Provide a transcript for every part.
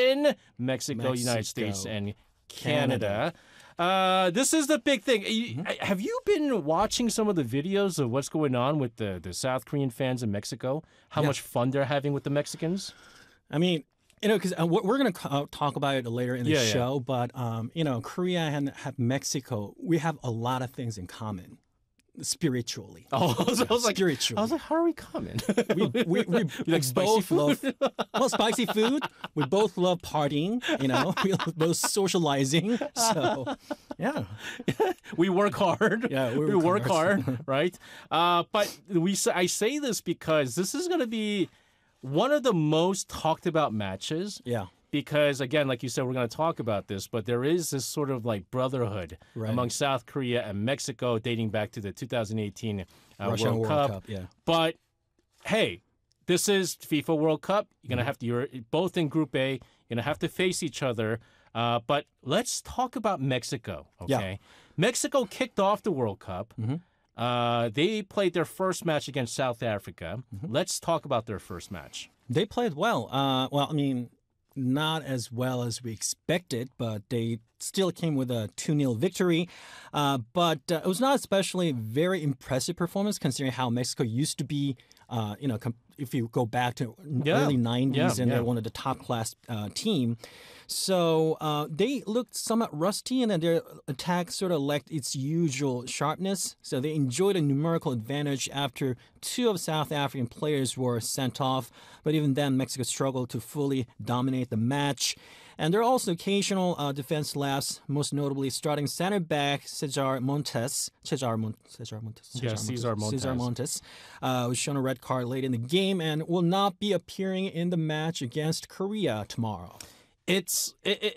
in Mexico, United States, and Canada. This is the big thing. Have you been watching some of the videos of what's going on with the South Korean fans in Mexico? How much fun they're having with the Mexicans? I mean, because we're going to talk about it later in the show, but, Korea and Mexico, we have a lot of things in common. Spiritually. Oh, I was like, spiritually. how are we coming? we like both love spicy food. We both love partying. We both socializing. So, yeah, we work hard. Yeah, we work hard, right? But I say this because this is going to be one of the most talked about matches. Yeah. Because, again, like you said, we're going to talk about this, but there is this sort of like brotherhood among South Korea and Mexico dating back to the 2018 World Cup. Yeah. But, hey, this is FIFA World Cup. You're going to have to, you're both in Group A. You're going to have to face each other. But let's talk about Mexico, okay? Yeah. Mexico kicked off the World Cup. They played their first match against South Africa. Let's talk about their first match. They played well. Not as well as we expected, but they still came with a 2-0 victory. But it was not especially very impressive performance considering how Mexico used to be, if you go back to early 90s and they're one of the top class team. So they looked somewhat rusty and then their attack sort of lacked its usual sharpness. So they enjoyed a numerical advantage after 2 of South African players were sent off. But even then, Mexico struggled to fully dominate the match. And there are also occasional defense lapses, most notably starting center back Cesar Montes. Cesar Montes was shown a red card late in the game and will not be appearing in the match against Korea tomorrow. It's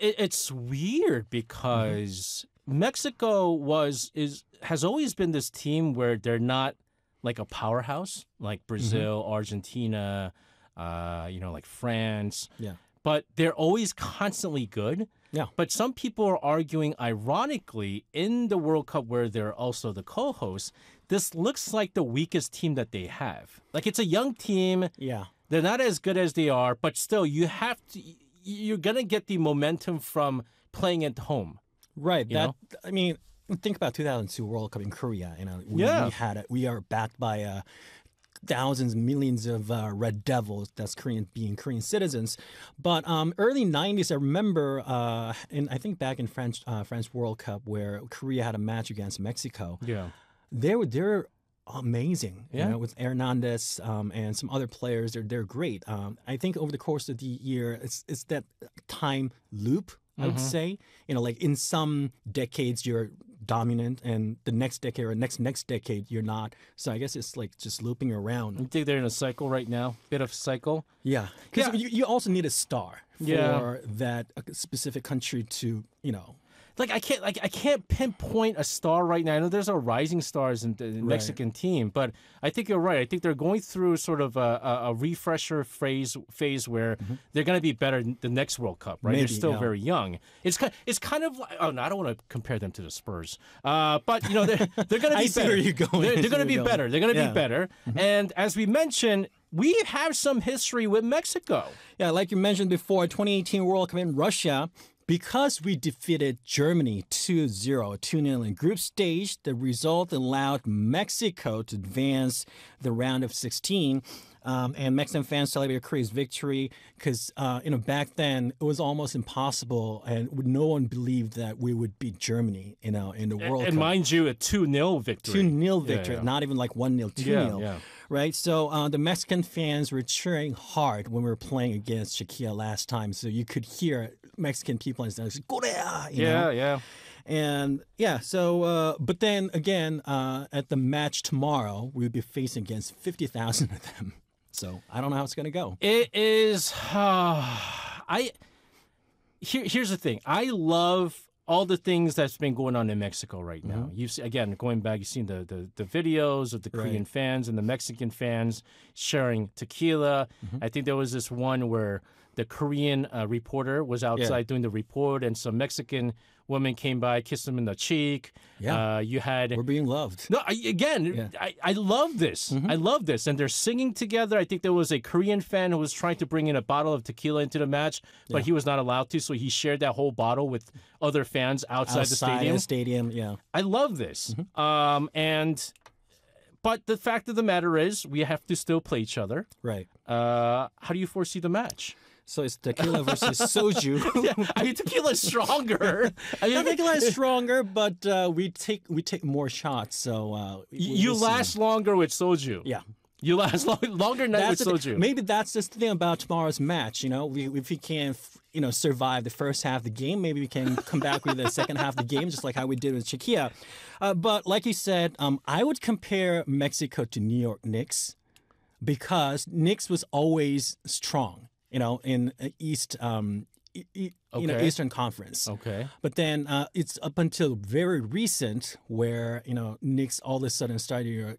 weird because Mexico has always been this team where they're not like a powerhouse like Brazil, Argentina, like France. Yeah. But they're always constantly good. Yeah. But some people are arguing, ironically, in the World Cup where they're also the co-hosts, this looks like the weakest team that they have. Like, it's a young team. Yeah. They're not as good as they are, but still, you're going to get the momentum from playing at home. Right. Think about 2002 World Cup in Korea. We are backed by thousands, millions of Red Devils, that's being Korean citizens. But early 90s, I remember, I think back in French World Cup where Korea had a match against Mexico. Yeah. They're amazing. With Hernandez and some other players, they're great. I think over the course of the year, it's that time loop, I would say. Like in some decades you're dominant and the next decade or next decade you're not. So I guess it's like just looping around. You think they're in a cycle right now? Bit of cycle? Yeah. Because you also need a star for that specific country to, I can't pinpoint a star right now. I know there's a rising stars in the Mexican team, but I think you're right. I think they're going through sort of a refresher phase where they're going to be better the next World Cup, right? They're still very young. It's kind of like, I don't want to compare them to the Spurs, but they're going to be better. I see where you're going. They're going to be better. They're going to be better. And as we mentioned, we have some history with Mexico. Yeah, like you mentioned before, 2018 World Cup in Russia. Because we defeated Germany 2-0 in group stage, the result allowed Mexico to advance the round of 16. And Mexican fans celebrated Korea's victory because, back then it was almost impossible and no one believed that we would beat Germany, in the World Cup. And mind you, a 2-0 victory. 2-0 victory, not even like 1-0, 2-0. Right? So the Mexican fans were cheering hard when we were playing against Czechia last time. So you could hear Mexican people and say, Korea! Yeah. And but then again, at the match tomorrow, we'll be facing against 50,000 of them. So I don't know how it's going to go. It is. Here's the thing. I love all the things that's been going on in Mexico right now. You've going back. You've seen the videos of the Korean fans and the Mexican fans sharing tequila. I think there was this one where the Korean reporter was outside doing the report, and some Mexican woman came by, kissed him in the cheek. Yeah. You had We're being loved. no, I love this. I love this. And they're singing together. I think there was a Korean fan who was trying to bring in a bottle of tequila into the match, but he was not allowed to, so he shared that whole bottle with other fans outside the stadium. Yeah. I love this. But the fact of the matter is, we have to still play each other. Right. How do you foresee the match? So it's tequila versus soju. I mean, tequila's stronger. I mean, Tequila is stronger, but we take more shots. So you last longer with soju. Yeah. You last longer night with soju. Maybe that's just the thing about tomorrow's match. If we can, survive the first half of the game, maybe we can come back with the second half of the game, just like how we did with Czechia. But like you said, I would compare Mexico to New York Knicks because Knicks was always strong. In Eastern Conference. Okay. But then it's up until very recent where Knicks all of a sudden started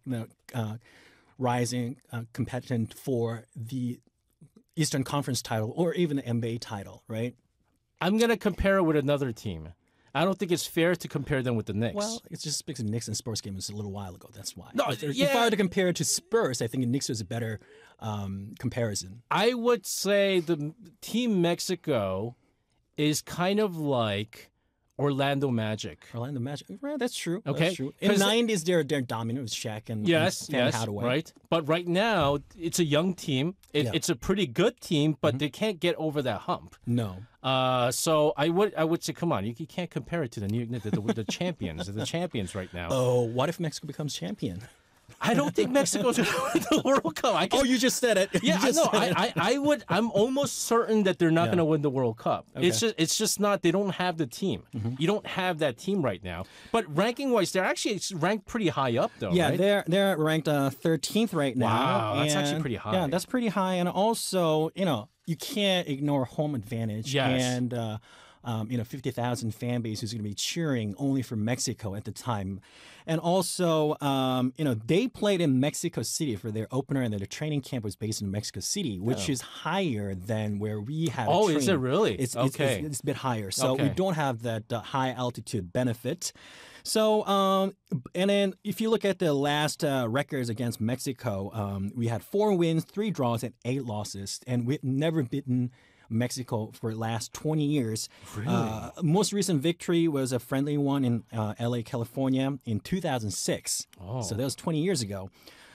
rising competent for the Eastern Conference title or even the NBA title, right? I'm gonna compare it with another team. I don't think it's fair to compare them with the Knicks. Well, it's just because Knicks and Spurs game was a little while ago. That's why. No, if I were to compare it to Spurs, I think the Knicks was a better comparison. I would say the Team Mexico is kind of like Orlando Magic. Orlando Magic, right? That's true. Okay. That's true. In the 90s, they're dominant with Shaq and Hardaway. Right. But right now, it's a young team. It's a pretty good team, but they can't get over that hump. No. So I would say, come on, you can't compare it to the champions. The champions right now. Oh, what if Mexico becomes champion? I don't think Mexico's going to win the World Cup. You just said it. Yeah, I would. I'm almost certain that they're not going to win the World Cup. Okay. It's just not. They don't have the team. You don't have that team right now. But ranking wise, they're actually ranked pretty high up, though. Yeah, right? they're ranked 13th right now. Wow, that's actually pretty high. Yeah, that's pretty high, and also you can't ignore home advantage. Yes. And 50,000 fan base who's going to be cheering only for Mexico at the time. And also, they played in Mexico City for their opener, and their training camp was based in Mexico City, which is higher than where we have. Oh, is it really? It's a bit higher. So we don't have that high altitude benefit. So, and then if you look at the last records against Mexico, we had 4 wins, 3 draws, and 8 losses, and we've never beaten Mexico for the last 20 years. Really? Most recent victory was a friendly one in LA, California in 2006. Oh. So that was 20 years ago.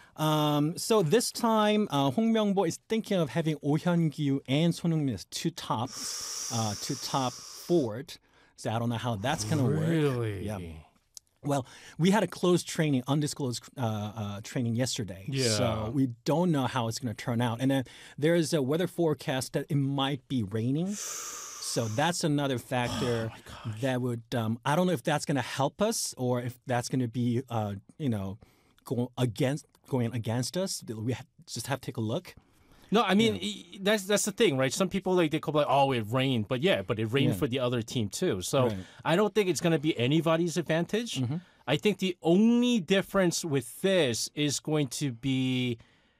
So this time, Hong Myung-bo is thinking of having Oh Hyun-kyu and Son Heung-min as two top forward. So I don't know how that's going to work. Really? Yeah. Well, we had a closed training, undisclosed training yesterday. Yeah. So we don't know how it's going to turn out. And then there is a weather forecast that it might be raining. So that's another factor that would, I don't know if that's going to help us or if that's going to be, going against us. We just have to take a look. No, I mean that's the thing, right? Some people they complain, oh, it rained, but it rained for the other team too. So I don't think it's going to be anybody's advantage. I think the only difference with this is going to be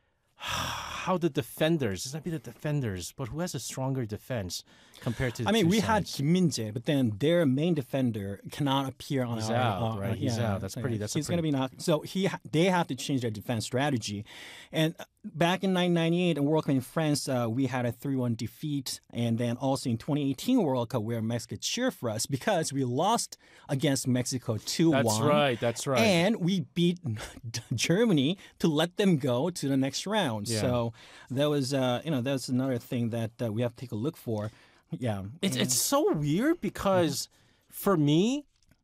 how the defenders. It's not be the defenders, but who has a stronger defense compared to? We had Kim Min-jae, but then their main defender cannot appear on He's our. out, right? He's out. That's pretty. He's going to be knocked. So they have to change their defense strategy. And back in 1998 in World Cup in France, we had a 3-1 defeat, and then also in 2018 World Cup where Mexico cheered for us because we lost against Mexico 2-1. That's right. And we beat Germany to let them go to the next round. Yeah. So that was that's another thing that we have to take a look for. Yeah, it's so weird because for me,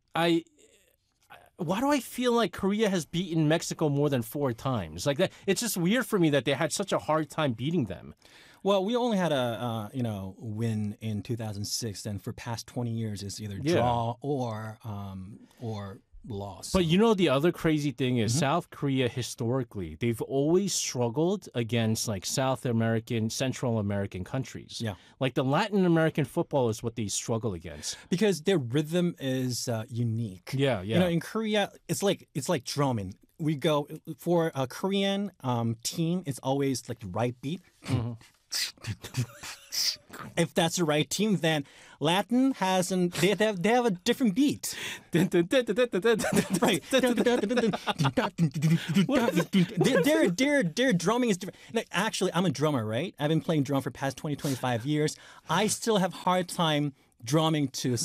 why do I feel like Korea has beaten Mexico more than 4 times? Like that, it's just weird for me that they had such a hard time beating them. Well, we only had a win in 2006, and for past 20 years, it's either draw or loss. But the other crazy thing is South Korea historically, they've always struggled against like South American, Central American countries. Yeah. Like the Latin American football is what they struggle against. Because their rhythm is unique. Yeah. In Korea, it's like drumming. We go for a Korean team, it's always like the right beat. If that's the right team, then Latin they have a different beat. Right. Their drumming is different. Like, actually, I'm a drummer, right? I've been playing drum for past 20, 25 years. I still have hard time drumming to